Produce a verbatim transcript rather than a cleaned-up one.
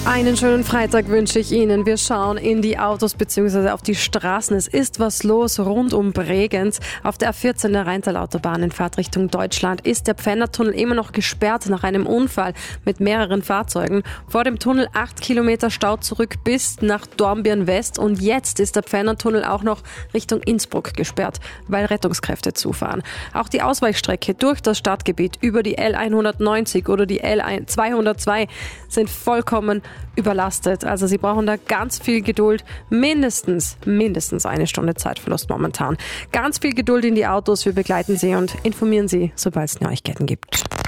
Einen schönen Freitag wünsche ich Ihnen. Wir schauen in die Autos bzw. auf die Straßen. Es ist was los rund um Bregenz. Auf der A vierzehn der Rheintal-Autobahn in Fahrtrichtung Deutschland ist der Pfändertunnel immer noch gesperrt nach einem Unfall mit mehreren Fahrzeugen. Vor dem Tunnel acht Kilometer Stau zurück bis nach Dornbirn West. Und jetzt ist der Pfändertunnel auch noch Richtung Innsbruck gesperrt, weil Rettungskräfte zufahren. Auch die Ausweichstrecke durch das Stadtgebiet über die L hundertneunzig oder die L zweihundertzwei sind vollkommen überlastet. Also Sie brauchen da ganz viel Geduld. Mindestens, mindestens eine Stunde Zeitverlust momentan. Ganz viel Geduld in die Autos. Wir begleiten Sie und informieren Sie, sobald es Neuigkeiten gibt.